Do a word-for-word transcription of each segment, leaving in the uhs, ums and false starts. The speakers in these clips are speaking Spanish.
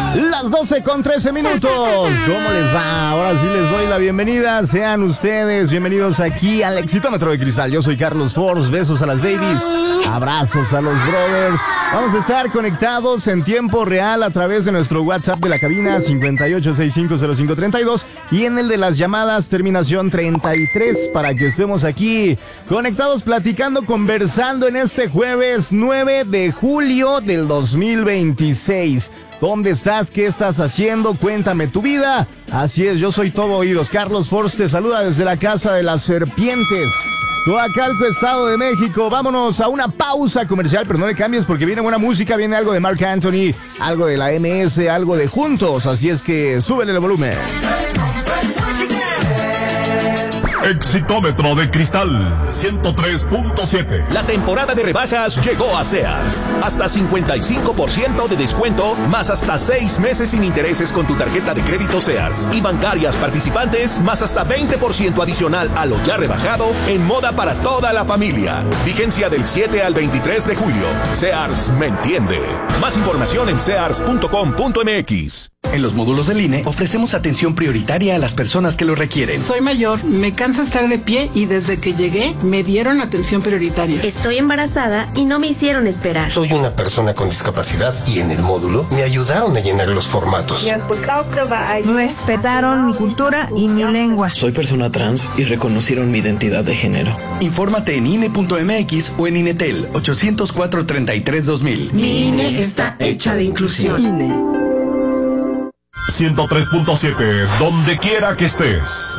Las doce con trece minutos. ¿Cómo les va? Ahora sí les doy la bienvenida. Sean ustedes bienvenidos aquí al Exitómetro de Cristal. Yo soy Carlos Force. Besos a las babies. Abrazos a los brothers. Vamos a estar conectados en tiempo real a través de nuestro WhatsApp de la cabina cincuenta y ocho sesenta y cinco cero cinco treinta y dos y en el de las llamadas terminación treinta y tres para que estemos aquí conectados, platicando, conversando en este jueves nueve de julio del dos mil veintiséis. ¿Dónde estás? ¿Qué estás haciendo? Cuéntame tu vida. Así es, yo soy todo oídos. Carlos Force te saluda desde la Casa de las Serpientes, Coacalco, Estado de México. Vámonos a una pausa comercial, pero no le cambies porque viene buena música, viene algo de Marc Anthony, algo de la M S, algo de Juntos, así es que súbele el volumen. Exitómetro de Cristal ciento tres punto siete. La temporada de rebajas llegó a Sears. Hasta cincuenta y cinco por ciento de descuento, más hasta seis meses sin intereses con tu tarjeta de crédito Sears. Y bancarias participantes, más hasta veinte por ciento adicional a lo ya rebajado en moda para toda la familia. Vigencia del siete al veintitrés de julio. Sears me entiende. Más información en sears punto com punto m x. En los módulos del I N E ofrecemos atención prioritaria a las personas que lo requieren. Soy mayor, me cansa estar de pie y desde que llegué me dieron atención prioritaria. Estoy embarazada y no me hicieron esperar. Soy una persona con discapacidad y en el módulo me ayudaron a llenar los formatos. Respetaron mi cultura y mi lengua. Soy persona trans y reconocieron mi identidad de género. Infórmate en I N E punto m x o en Inetel ochocientos cuatro treinta y tres dos mil. Mi I N E está hecha de inclusión. I N E ciento tres punto siete, donde quiera que estés.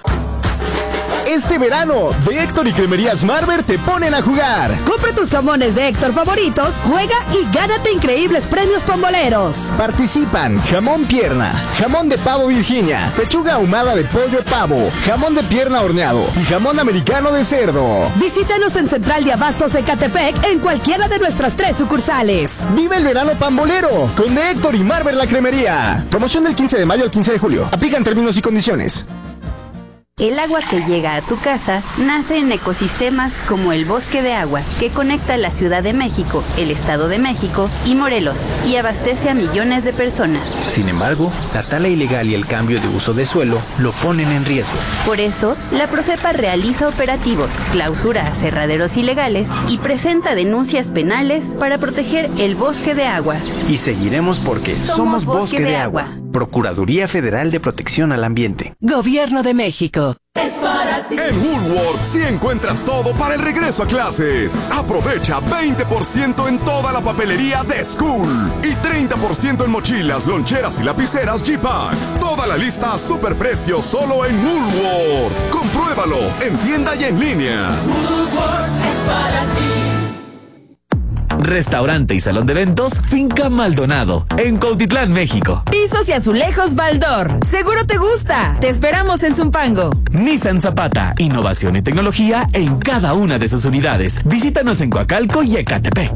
Este verano, de Héctor y Cremerías Marber te ponen a jugar. Compra tus jamones de Héctor favoritos, juega y gánate increíbles premios pomboleros. Participan jamón pierna, jamón de pavo Virginia, pechuga ahumada de pollo pavo, jamón de pierna horneado y jamón americano de cerdo. Visítanos en Central de Abastos Ecatepec en cualquiera de nuestras tres sucursales. Vive el verano pambolero con de Héctor y Marber la Cremería. Promoción del quince de mayo al quince de julio. Aplican términos y condiciones. El agua que llega a tu casa nace en ecosistemas como el Bosque de Agua, que conecta la Ciudad de México, el Estado de México y Morelos, y abastece a millones de personas. Sin embargo, la tala ilegal y el cambio de uso de suelo lo ponen en riesgo. Por eso, la Profepa realiza operativos, clausura aserraderos ilegales y presenta denuncias penales para proteger el Bosque de Agua. Y seguiremos porque somos, somos Bosque, Bosque de, de Agua. Agua. Procuraduría Federal de Protección al Ambiente. Gobierno de México. Es para ti. En Woolworth sí encuentras todo para el regreso a clases. Aprovecha veinte por ciento en toda la papelería de School y treinta por ciento en mochilas, loncheras y lapiceras G-Pack. Toda la lista a superprecio solo en Woolworth. Compruébalo en tienda y en línea. Woolworth es para ti. Restaurante y salón de eventos Finca Maldonado, en Cuautitlán, México. Pisos y azulejos Baldor. Seguro te gusta. Te esperamos en Zumpango. Nissan Zapata, innovación y tecnología en cada una de sus unidades. Visítanos en Coacalco y Ecatepec.